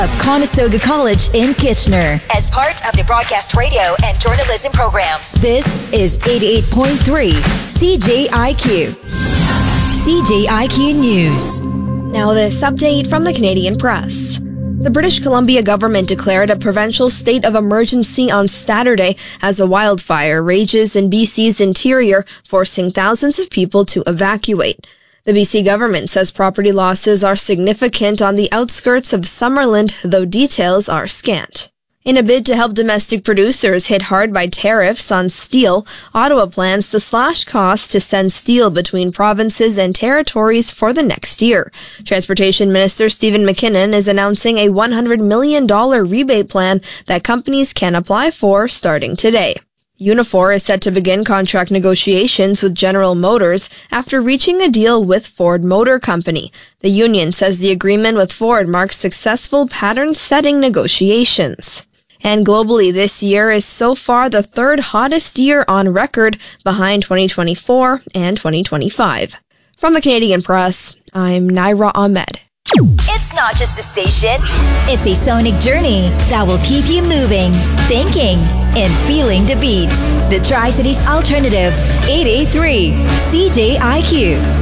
of Conestoga College in Kitchener as part of the broadcast radio and journalism programs. This is 88.3 CJIQ. CJIQ News. Now this update from the Canadian Press. The British Columbia government declared a provincial state of emergency on Saturday as a wildfire rages in BC's interior, forcing thousands of people to evacuate. The BC government says property losses are significant on the outskirts of Summerland, though details are scant. In a bid to help domestic producers hit hard by tariffs on steel, Ottawa plans to slash costs to send steel between provinces and territories for the next year. Transportation Minister Stephen McKinnon is announcing a $100 million rebate plan that companies can apply for starting today. Unifor is set to begin contract negotiations with General Motors after reaching a deal with Ford Motor Company. The union says the agreement with Ford marks successful pattern-setting negotiations. And globally, this year is so far the third hottest year on record, behind 2024 and 2025. From the Canadian Press, I'm Naira Ahmed. It's not just a station, it's a sonic journey that will keep you moving, thinking, and feeling the beat. The Tri-Cities Alternative, 883 CJIQ.